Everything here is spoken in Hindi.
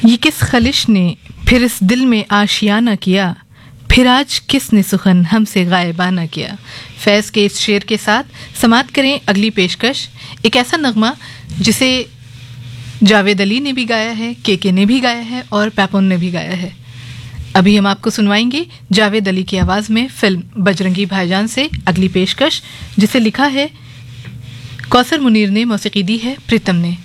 ये किस खलिश ने फिर इस दिल में आशियाना किया, फिर आज किसने सुखन हमसे गायबाना किया। फैज़ के इस शेर के साथ समाप्त करें अगली पेशकश, एक ऐसा नगमा जिसे जावेद अली ने भी गाया है, के ने भी गाया है और पैपन ने भी गाया है। अभी हम आपको सुनवाएंगे जावेद अली की आवाज़ में फिल्म बजरंगी भाईजान से अगली पेशकश, जिसे लिखा है कौसर मुनीर ने, मौसीकी दी है प्रीतम ने।